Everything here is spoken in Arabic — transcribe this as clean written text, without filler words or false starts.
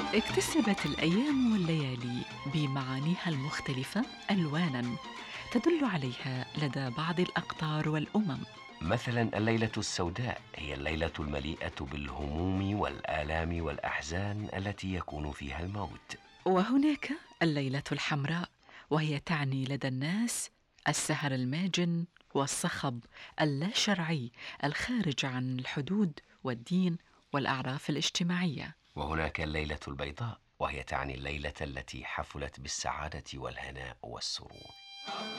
اكتسبت الأيام والليالي بمعانيها المختلفة ألواناً تدل عليها لدى بعض الأقطار والأمم. مثلا الليلة السوداء هي الليلة المليئة بالهموم والآلام والأحزان التي يكون فيها الموت. وهناك الليلة الحمراء، وهي تعني لدى الناس السهر الماجن والصخب اللا شرعي الخارج عن الحدود والدين والأعراف الاجتماعية. وهناك الليلة البيضاء، وهي تعني الليلة التي حفلت بالسعادة والهناء والسرور.